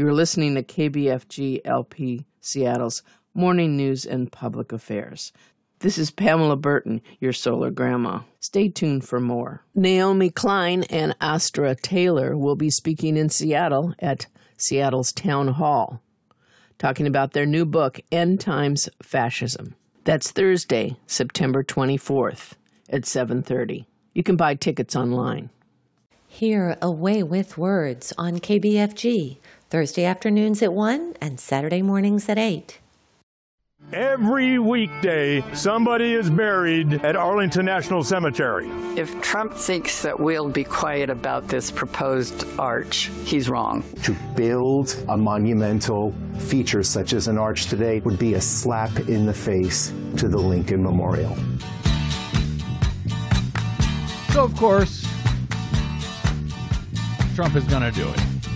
You're listening to KBFG LP Seattle's Morning News and Public Affairs. This is Pamela Burton, your solar grandma. Stay tuned for more. Naomi Klein and Astra Taylor will be speaking in Seattle at Seattle's Town Hall, talking about their new book, End Times Fascism. That's Thursday, September 24th at 7:30. You can buy tickets online. Hear Away with Words on KBFG, Thursday afternoons at 1 and Saturday mornings at 8. Every weekday, somebody is buried at Arlington National Cemetery. If Trump thinks that we'll be quiet about this proposed arch, he's wrong. To build a monumental feature such as an arch today would be a slap in the face to the Lincoln Memorial. So, of course, Trump is going to do it.